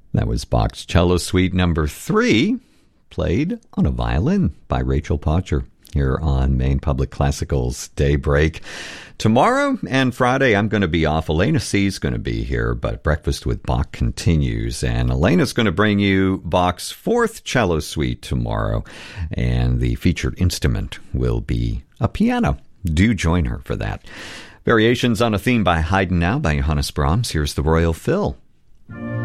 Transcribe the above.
That was Bach's Cello Suite number 3, played on a violin by Rachel Potcher here on Maine Public Classical's Daybreak. Tomorrow and Friday, I'm going to be off. Elena C. is going to be here, but Breakfast with Bach continues. And Elena's going to bring you Bach's 4th Cello Suite tomorrow. And the featured instrument will be a piano. Do join her for that. Variations on a Theme by Haydn now by Johannes Brahms. Here's the Royal Phil.